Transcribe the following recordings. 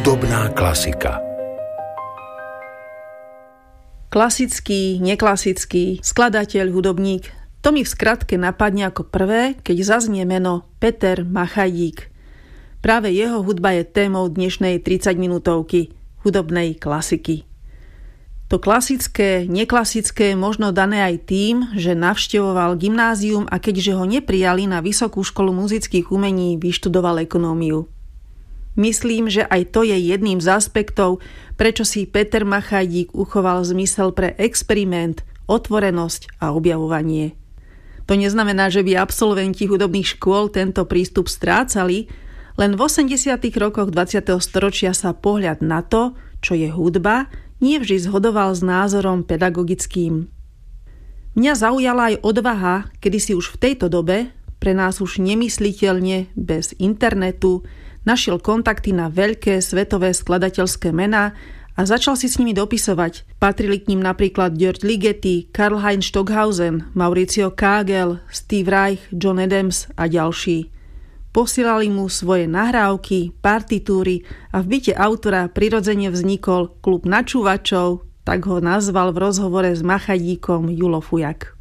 Hudobná klasika. Klasický, neklasický, skladateľ, hudobník. To mi v skratke napadne ako prvé, keď zaznie meno Peter Machajdík. Práve jeho hudba je témou dnešnej 30-minútovky hudobnej klasiky. To klasické, neklasické možno dané aj tým, že navštevoval gymnázium a keďže ho neprijali na Vysokú školu muzických umení, vyštudoval ekonómiu. Myslím, že aj to je jedným z aspektov, prečo si Peter Machajdík uchoval zmysel pre experiment, otvorenosť a objavovanie. To neznamená, že by absolventi hudobných škôl tento prístup strácali, len v 80. rokoch 20. storočia sa pohľad na to, čo je hudba, nie vždy zhodoval s názorom pedagogickým. Mňa zaujala aj odvaha, kedy si už v tejto dobe, pre nás už nemysliteľne bez internetu, našiel kontakty na veľké svetové skladateľské mená a začal si s nimi dopisovať. Patrili k ním napríklad György Ligeti, Karlheinz Stockhausen, Mauricio Kagel, Steve Reich, John Adams a ďalší. Posielali mu svoje nahrávky, partitúry a v byte autora prirodzene vznikol klub načúvačov, tak ho nazval v rozhovore s Machajdíkom Julo Fujak.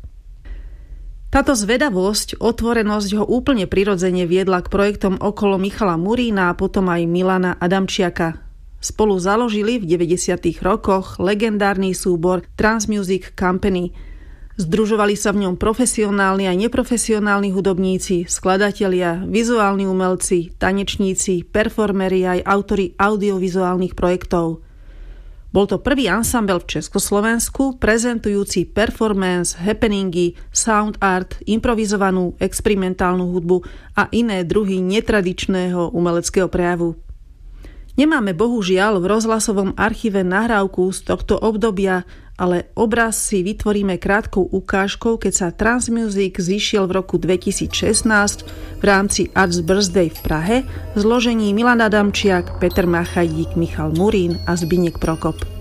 Táto zvedavosť, otvorenosť ho úplne prirodzene viedla k projektom okolo Michala Murína a potom aj Milana Adamčiaka. Spolu založili v 90. rokoch legendárny súbor Transmusic Company. Združovali sa v ňom profesionálni a neprofesionálni hudobníci, skladatelia, vizuálni umelci, tanečníci, performeri aj autori audiovizuálnych projektov. Bol to prvý ansambel v Československu prezentujúci performance, happeningy, sound art, improvizovanú experimentálnu hudbu a iné druhy netradičného umeleckého prejavu. Nemáme bohužiaľ v rozhlasovom archíve nahrávku z tohto obdobia, ale obraz si vytvoríme krátkou ukážkou, keď sa Transmusic zišiel v roku 2016 v rámci Arts Birthday v Prahe v zložení Milan Adamčiak, Peter Machajdík, Michal Murín a Zbyněk Prokop.